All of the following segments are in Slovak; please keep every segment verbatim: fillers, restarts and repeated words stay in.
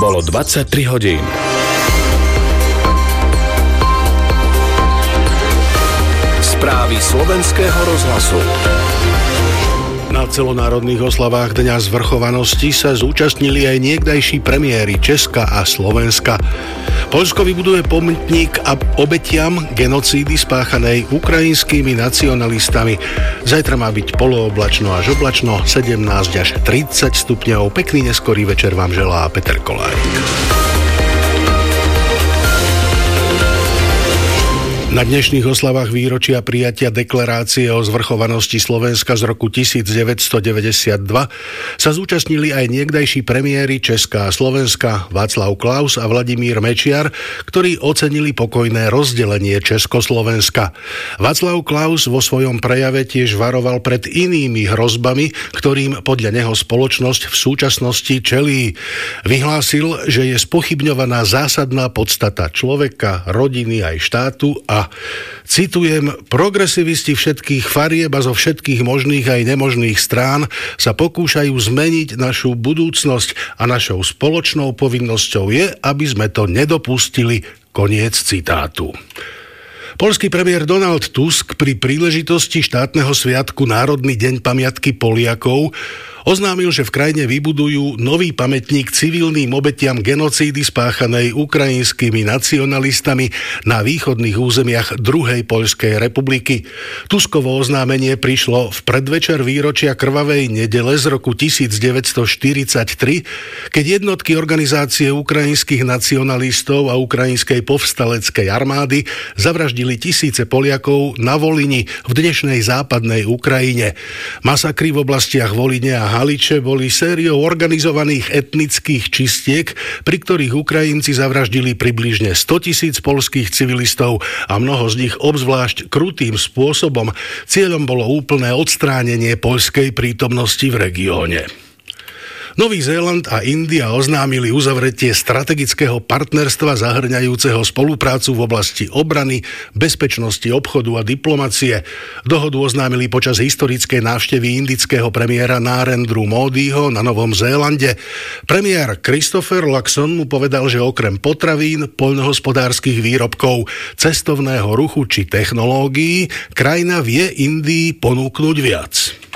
Bolo dvadsaťtri hodín. Správy slovenského rozhlasu. Na celonárodných oslavách Dňa zvrchovanosti sa zúčastnili aj niekdajší premiéri Česka a Slovenska. Poľsko vybuduje pamätník a obetiam genocídy spáchanej ukrajinskými nacionalistami. Zajtra má byť polooblačno až oblačno, sedemnásť až tridsať stupňov. Pekný neskorý večer vám želá Peter Kolárik. Na dnešných oslavách výročia prijatia deklarácie o zvrchovanosti Slovenska z roku devätnásťstodeväťdesiatdva sa zúčastnili aj niekdajší premiéri Česka a Slovenska Václav Klaus a Vladimír Mečiar, ktorí ocenili pokojné rozdelenie Československa. Václav Klaus vo svojom prejave tiež varoval pred inými hrozbami, ktorým podľa neho spoločnosť v súčasnosti čelí. Vyhlásil, že je spochybňovaná zásadná podstata človeka, rodiny aj štátu a citujem, progresivisti všetkých farieb a zo všetkých možných aj nemožných strán sa pokúšajú zmeniť našu budúcnosť a našou spoločnou povinnosťou je, aby sme to nedopustili. Koniec citátu. Poľský premiér Donald Tusk pri príležitosti štátneho sviatku Národný deň pamiatky Poliakov oznámil, že v krajine vybudujú nový pamätník civilným obetiam genocídy spáchanej ukrajinskými nacionalistami na východných územiach druhej Poľskej republiky. Tuskovo oznámenie prišlo v predvečer výročia krvavej nedele z roku devätnásťstoštyridsaťtri, keď jednotky organizácie ukrajinských nacionalistov a ukrajinskej povstaleckej armády zavraždili tisíce Poliakov na Volyni v dnešnej západnej Ukrajine. Masakry v oblastiach Volyne a Haliče boli sériou organizovaných etnických čistiek, pri ktorých Ukrajinci zavraždili približne stotisíc poľských civilistov a mnoho z nich obzvlášť krutým spôsobom. Cieľom bolo úplné odstránenie poľskej prítomnosti v regióne. Nový Zéland a India oznámili uzavretie strategického partnerstva zahŕňajúceho spoluprácu v oblasti obrany, bezpečnosti, obchodu a diplomacie. Dohodu oznámili počas historickej návštevy indického premiéra Narendru Módiho na Novom Zélande. Premiér Christopher Luxon mu povedal, že okrem potravín, poľnohospodárskych výrobkov, cestovného ruchu či technológií, krajina vie Indii ponúknuť viac.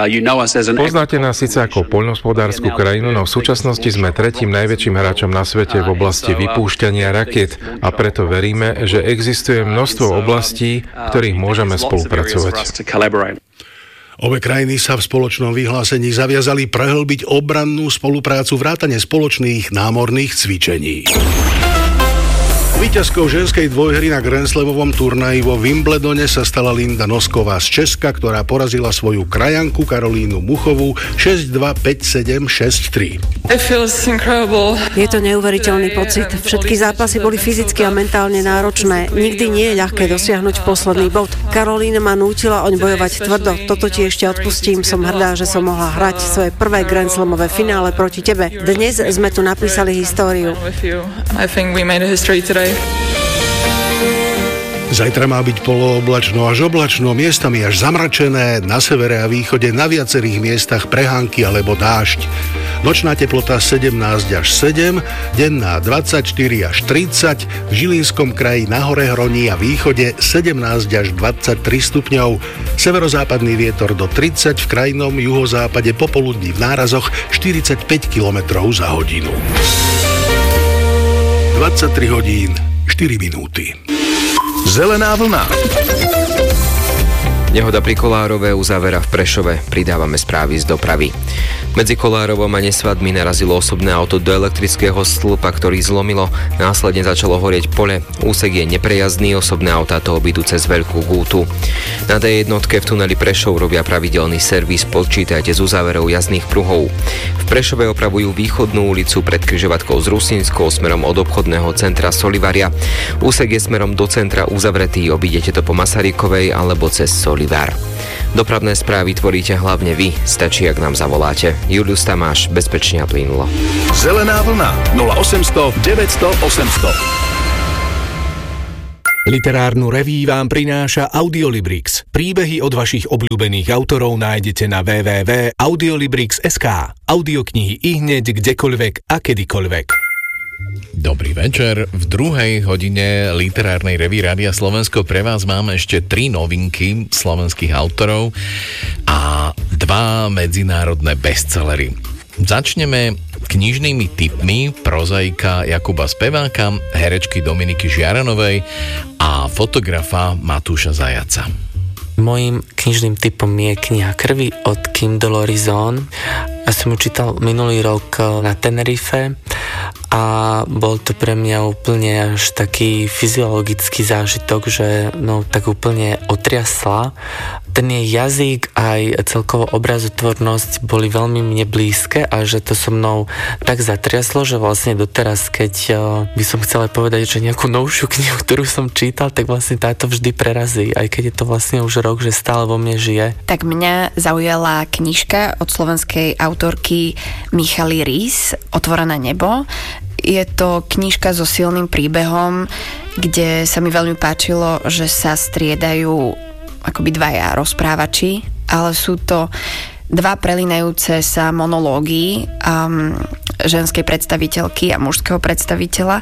Poznáte nás síce ako poľnohospodársku krajinu, no v súčasnosti sme tretím najväčším hráčom na svete v oblasti vypúšťania rakiet a preto veríme, že existuje množstvo oblastí, v ktorých môžeme spolupracovať. Obe krajiny sa v spoločnom vyhlásení zaviazali prehlbiť obrannú spoluprácu vrátane spoločných námorných cvičení. Víťazkou ženskej dvojhry na Grand Slamovom turnaji vo Wimbledone sa stala Linda Nosková z Česka, ktorá porazila svoju krajanku Karolínu Muchovú šesť dva, päť sedem, šesť tri. Je to neuveriteľný pocit. Všetky zápasy boli fyzicky a mentálne náročné. Nikdy nie je ľahké dosiahnuť posledný bod. Karolína ma nútila oň bojovať tvrdo. Toto ti ešte odpustím. Som hrdá, že som mohla hrať svoje prvé Grand Slamové finále proti tebe. Dnes sme tu napísali históriu. Zajtra má byť polooblačno až oblačno, miestami až zamračené, na severe a východe na viacerých miestach prehánky alebo dážď. Nočná teplota sedemnásť až sedem, denná dvadsaťštyri až tridsať, v Žilinskom kraji na hore Hroní a východe sedemnásť až dvadsaťtri stupňov, severozápadný vietor do tridsať, v krajnom juhozápade popoludní v nárazoch štyridsaťpäť kilometrov za hodinu. dvadsaťtri hodín, štyri minúty. Zelená vlna. Nehoda pri Kolárove uzavera v Prešove. Pridávame správy z dopravy. Medzi Kolárovom a Nesvadmi narazilo osobné auto do elektrického stĺpa, ktorý zlomilo. Následne začalo horieť pole. Úsek je neprejazdný, osobné autá to obídu cez Veľkú Gútu. Na dé jednotke v tuneli Prešov robia pravidelný servis, počítajte s uzáverou jazdných pruhov. V Prešove opravujú východnú ulicu pred križovatkou s Rusínskou smerom od obchodného centra Solivaria. Úsek je smerom do centra uzavretý, obídete to po Masarykovej alebo cez Solivar. Dopravné správy tvoríte hlavne vy, stačí, ak nám zavoláte. Julius Tamáš, bezpečne a plynulo. Zelená vlna nula osemsto deväťsto osemsto. Literárnu reví vám prináša Audiolibrix. Príbehy od vašich obľúbených autorov nájdete na w w w bodka audiolibrix bodka es ká. Audioknihy ihneď, kdekoľvek a kedykoľvek. Dobrý večer. V druhej hodine literárnej revue Rádia Slovensko pre vás máme ešte tri novinky slovenských autorov a dva medzinárodné bestsellery. Začneme knižnými tipmi prozaika Jakuba Speváka, herečky Dominiky Žiaranovej a fotografa Matúša Zajaca. Mojím knižným tipom je kniha Krvi od Kim Dolorizón. Ja som ju čítal minulý rok na Tenerife a bol to pre mňa úplne až taký fyziologický zážitok, že no tak úplne otriasla. Ten jej jazyk aj celkovo obrazotvornosť boli veľmi mne blízke a že to so mnou tak zatriaslo, že vlastne doteraz, keď by som chcela povedať, že nejakú novšiu knihu, ktorú som čítal, tak vlastne táto vždy prerazí, aj keď je to vlastne už rok, že stále vo mne žije. Tak mňa zaujala knižka od slovenskej autorky Michaly Rís, Otvorené nebo. Je to knižka so silným príbehom, kde sa mi veľmi páčilo, že sa striedajú akoby dvaja rozprávači, ale sú to dva prelínajúce sa monológy um, ženskej predstaviteľky a mužského predstaviteľa.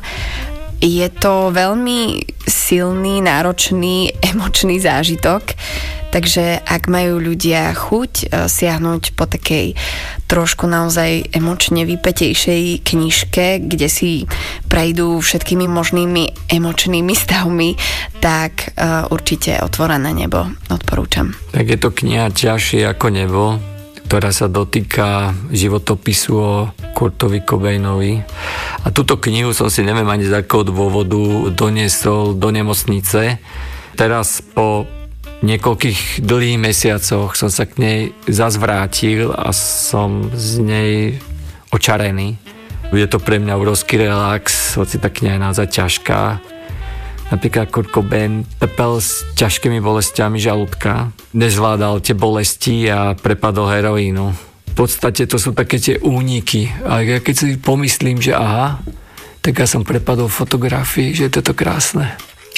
Je to veľmi silný, náročný, emočný zážitok, takže ak majú ľudia chuť siahnuť po takej trošku naozaj emočne vypätejšej knižke, kde si prejdú všetkými možnými emočnými stavmi, tak uh, určite Otvorené nebo odporúčam. Tak je to kniha ťažšie ako nebo, ktorá sa dotýka životopisu o Kurtovi Cobainovi. A túto knihu som si neviem ani z akého dôvodu doniesol do nemocnice. Teraz po niekoľkých dlhých mesiacoch som sa k nej zazvrátil a som z nej očarený. Je to pre mňa obrovský relax, hoci tá kniha je naozaj ťažká. Napríklad Kurt Cobain trpel s ťažkými bolestiami žalúdka, nezvládal tie bolesti a prepadol heroínu. V podstate to sú také tie úniky. A ja keď si pomyslím, že aha, tak ja som prepadol fotografii, že je toto krásne.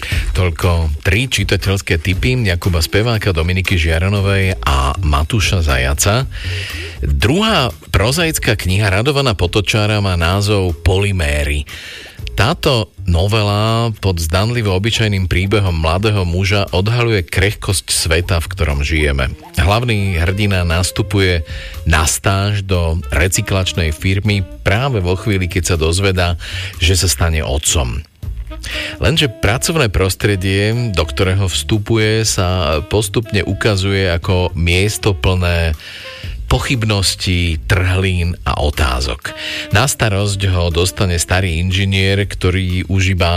Toľko tri čitateľské tipy Jakuba Speváka, Dominiky Žiaranovej a Matúša Zajaca. Druhá prozaická kniha Radovana Potočára má názov Polyméry. Táto novela pod zdanlivo obyčajným príbehom mladého muža odhaľuje krehkosť sveta, v ktorom žijeme. Hlavný hrdina nastupuje na stáž do recyklačnej firmy práve vo chvíli, keď sa dozvedá, že sa stane otcom. Lenže pracovné prostredie, do ktorého vstupuje, sa postupne ukazuje ako miesto plné pochybností, trhlín a otázok. Na starosť ho dostane starý inžinier, ktorý už iba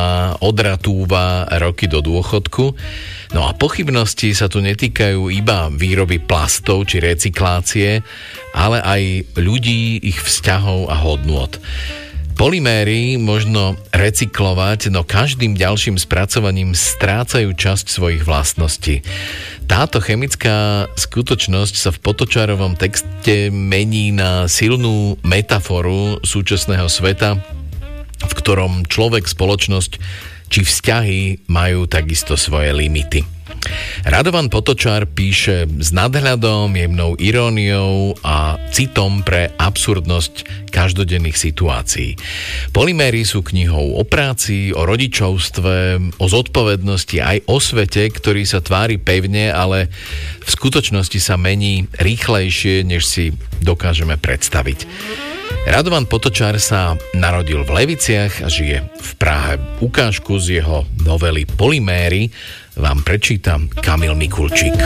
odratúva roky do dôchodku. No a pochybnosti sa tu netýkajú iba výroby plastov či recyklácie, ale aj ľudí, ich vzťahov a hodnôt. Polyméry možno recyklovať, no každým ďalším spracovaním strácajú časť svojich vlastností. Táto chemická skutočnosť sa v Potočárovom texte mení na silnú metaforu súčasného sveta, v ktorom človek, spoločnosť či vzťahy majú takisto svoje limity. Radovan Potočár píše s nadhľadom, jemnou iróniou a citom pre absurdnosť každodenných situácií. Polyméry sú knihou o práci, o rodičovstve, o zodpovednosti, aj o svete, ktorý sa tvári pevne, ale v skutočnosti sa mení rýchlejšie, než si dokážeme predstaviť. Radovan Potočár sa narodil v Leviciach a žije v Prahe. Ukážku z jeho novely Polyméry vám prečíta Kamil Mikulčík.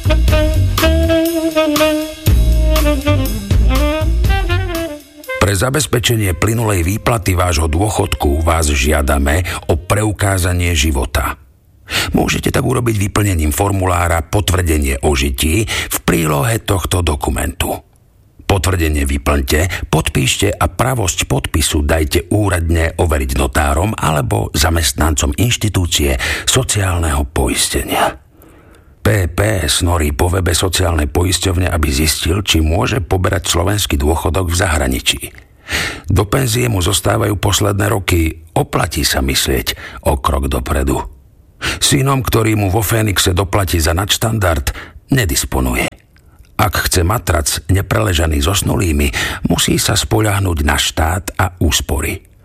Pre zabezpečenie plynulej výplaty vášho dôchodku vás žiadame o preukázanie života. Môžete tak urobiť vyplnením formulára Potvrdenie o žití v prílohe tohto dokumentu. Potvrdenie vyplňte, podpíšte a pravosť podpisu dajte úradne overiť notárom alebo zamestnancom inštitúcie sociálneho poistenia. pé pé snorí po webe sociálnej poisťovne, aby zistil, či môže poberať slovenský dôchodok v zahraničí. Do penzie mu zostávajú posledné roky, oplatí sa myslieť o krok dopredu. Synom, ktorý mu vo Fénixe doplatí za nadštandard, nedisponuje. Ak chce matrac nepreležaný so snulými, musí sa spoľahnúť na štát a úspory.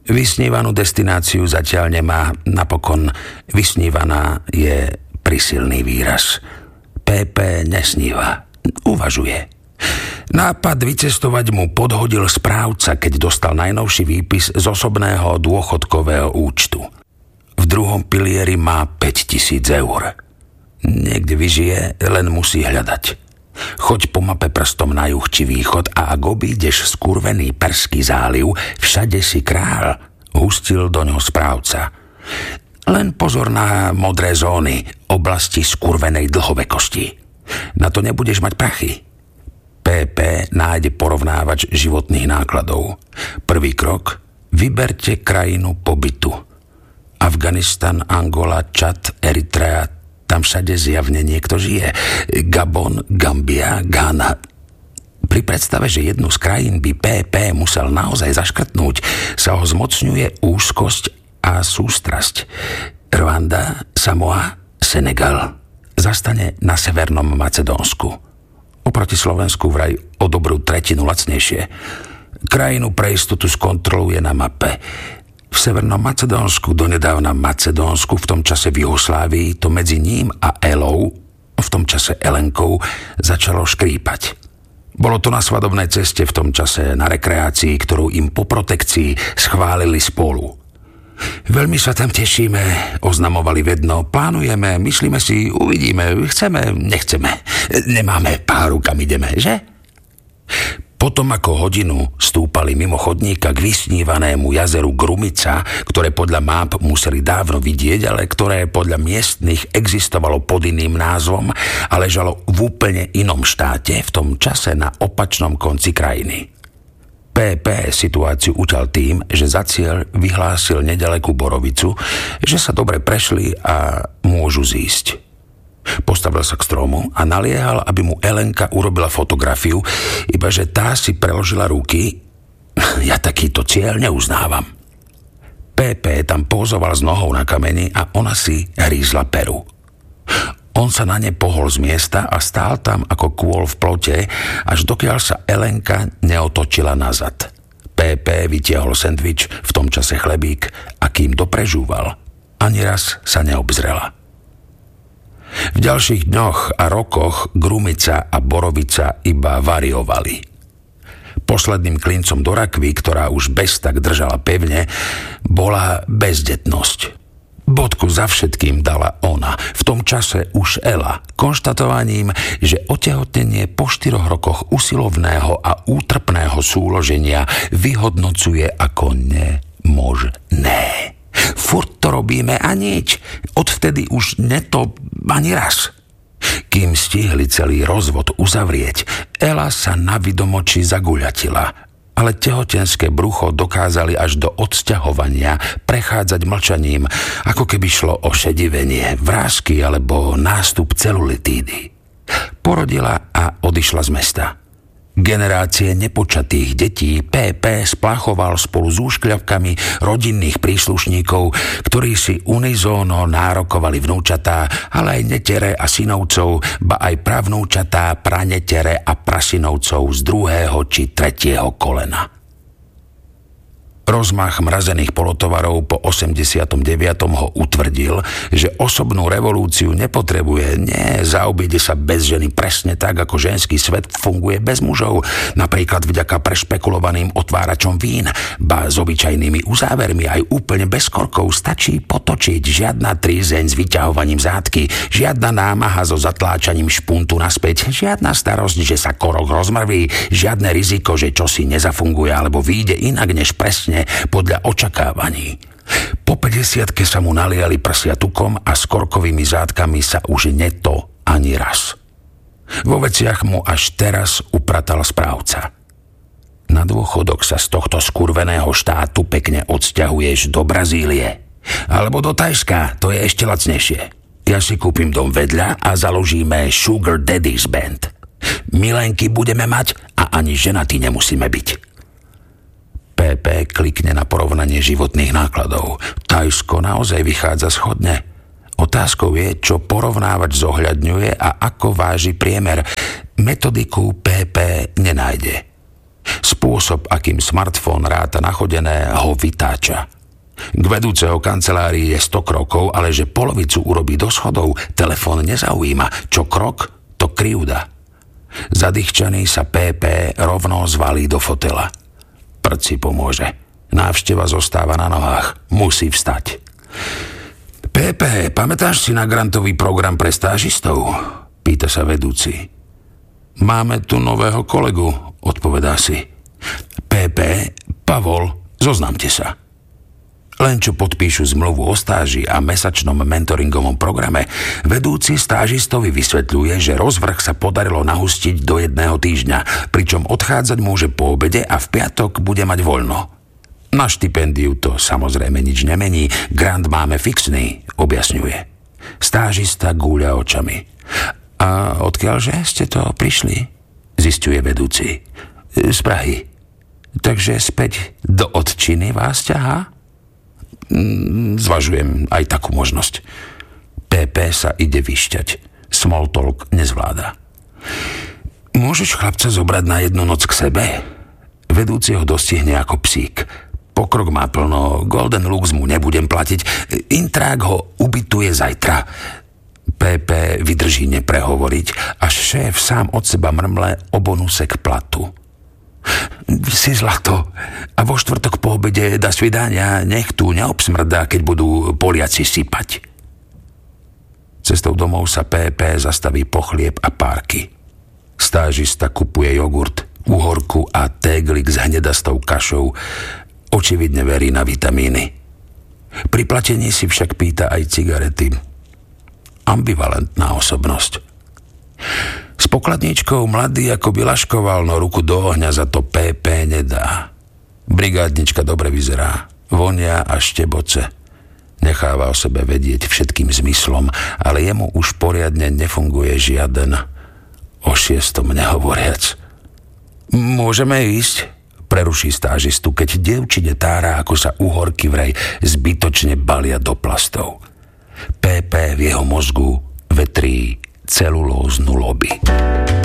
Vysnívanú destináciu zatiaľ nemá, napokon vysnívaná je prísilný výraz. pé pé nesníva, uvažuje. Nápad vycestovať mu podhodil správca, keď dostal najnovší výpis z osobného dôchodkového účtu. V druhom pilieri má päťtisíc eur. Niekde vyžije, len musí hľadať. Choď po mape prstom na juh či východ a ak obídeš skurvený Perský záliv, všade si kráľ, hustil do ňoho správca. Len pozor na modré zóny, oblasti skurvenej dlhovekosti. Na to nebudeš mať prachy. pé pé nájde porovnávač životných nákladov. Prvý krok, vyberte krajinu pobytu. Afganistan, Angola, Čad, Eritrea, tam všade zjavne niekto žije. Gabon, Gambia, Ghana. Pri predstave, že jednu z krajín by pé pé musel naozaj zaškrtnúť, sa ho zmocňuje úzkosť a sústrasť. Rwanda, Samoa, Senegal. Zastane na Severnom Macedónsku. Oproti Slovensku vraj o dobrú tretinu lacnejšie. Krajinu pre istotu skontroluje na mape. V Severnom Macedónsku, donedávna Macedónsku, v tom čase v Juhoslávii, to medzi ním a Elou, v tom čase Elenkou, začalo škrípať. Bolo to na svadobnej ceste v tom čase na rekreácii, ktorú im po protekcii schválili spolu. Veľmi sa tam tešíme, oznamovali vedno, plánujeme, myslíme si, uvidíme, chceme, nechceme, nemáme páru, kam ideme, že? Potom ako hodinu stúpali mimo chodníka k vysnívanému jazeru Grumica, ktoré podľa máp museli dávno vidieť, ale ktoré podľa miestnych existovalo pod iným názvom a ležalo v úplne inom štáte, v tom čase na opačnom konci krajiny. pé pé situáciu uťal tým, že za cieľ vyhlásil neďalekú Borovicu, že sa dobre prešli a môžu zísť. Postavil sa k stromu a naliehal, aby mu Elenka urobila fotografiu, iba že tá si preložila ruky. Ja takýto cieľ neuznávam. pé pé tam pózoval s nohou na kameni a ona si hrízla peru. On sa na ne pohol z miesta a stál tam ako kôl v plote, až dokiaľ sa Elenka neotočila nazad. pé pé vytiahol sendvič, v tom čase chlebík, a kým doprežúval, ani raz sa neobzrela. V ďalších dňoch a rokoch Grumica a Borovica iba variovali. Posledným klincom do rakvy, ktorá už bez tak držala pevne, bola bezdetnosť. Bodku za všetkým dala ona, v tom čase už Ela, konštatovaním, že otehotnenie po štyroch rokoch usilovného a útrpného súloženia vyhodnocuje ako nemožné. Furt to robíme a nič. Odvtedy už neto ani raz. Kým stihli celý rozvod uzavrieť, Ela sa na vidomoči zaguľatila, ale tehotenské brucho dokázali až do odsťahovania prechádzať mlčaním, ako keby šlo o šedivenie, vrásky alebo nástup celulitídy. Porodila a odišla z mesta. Generácie nepočatých detí pé pé splachoval spolu s úškľavkami rodinných príslušníkov, ktorí si unizóno nárokovali vnúčatá, ale aj netere a synovcov, ba aj pravnúčatá, pranetere a prasinovcov z druhého či tretieho kolena. Rozmach mrazených polotovarov po osemdesiatom deviatom ho utvrdil, že osobnú revolúciu nepotrebuje, nie, zaobíde sa bez ženy presne tak, ako ženský svet funguje bez mužov, napríklad vďaka prešpekulovaným otváračom vín, ba s obyčajnými uzávermi aj úplne bez korkov stačí potočiť, žiadna trízeň s vyťahovaním zátky, žiadna námaha so zatláčaním špuntu naspäť, žiadna starosť, že sa korok rozmrví, žiadne riziko, že čosi nezafunguje alebo vyjde inak než presne podľa očakávaní. Po päťdesiatke sa mu naliali prsia tukom a s korkovými zátkami sa už neto ani raz. Vo veciach mu až teraz upratal správca. Na dôchodok sa z tohto skurveného štátu pekne odsťahuješ do Brazílie. Alebo do Tajska, to je ešte lacnejšie. Ja si kúpim dom vedľa a založíme Sugar Daddy's Band. Milenky budeme mať a ani ženatí nemusíme byť. pé pé klikne na porovnanie životných nákladov. Tajsko naozaj vychádza schodne. Otázkou je, čo porovnávač zohľadňuje a ako váži priemer. Metodiku pé pé nenájde. Spôsob, akým smartfón ráta nachodené, ho vytáča. K vedúceho kancelárii je sto krokov, ale že polovicu urobí do schodov, telefón nezaujíma. Čo krok, to krivda. Zadýchčaný sa pé pé rovno zvalí do fotela. Prd si pomôže. Návšteva zostáva na nohách. Musí vstať. pé pé, pamätáš si na grantový program pre stážistov? Pýta sa vedúci. Máme tu nového kolegu, odpovedá si. pé pé, Pavol, zoznamte sa. Len čo podpíšu zmluvu o stáži a mesačnom mentoringovom programe, vedúci stážistovi vysvetľuje, že rozvrh sa podarilo nahustiť do jedného týždňa, pričom odchádzať môže po obede a v piatok bude mať voľno. Na štipendiu to samozrejme nič nemení, grant máme fixný, objasňuje. Stážista gúľa očami. A odkiaľže ste to prišli? Zisťuje vedúci. Z Prahy. Takže späť do otčiny vás ťahá? Zvažujem aj takú možnosť. pé pé sa ide vyšťať. Small talk nezvláda. Môžeš chlapca zobrať na jednu noc k sebe? Vedúci ho dostihne ako psík. Pokrok má plno, Golden Lux mu nebudem platiť. Intrák ho ubytuje zajtra. pé pé vydrží neprehovoriť, až šéf sám od seba mrmle o bonuse k platu. Si zlato. A vo štvrtok po obede da svidania, nech tu neobsmrdá, keď budú Poliaci sypať. Cestou domov sa pé pé zastaví po chlieb a párky. Stážista kupuje jogurt, uhorku a téglik s hnedastou kašou. Očividne verí na vitamíny. Pri platení si však pýta aj cigarety. Ambivalentná osobnosť. S pokladníčkou mladý ako by laškoval, no ruku do ohňa za to pé pé nedá. Brigádnička dobre vyzerá, vonia a šteboce. Necháva o sebe vedieť všetkým zmyslom, ale jemu už poriadne nefunguje žiaden, o šiestom nehovoriac. Môžeme ísť? Preruší stážistu, keď dievčine tára, ako sa uhorky vraj zbytočne balia do plastov. pé pé v jeho mozgu vetrí celulóznu lobby.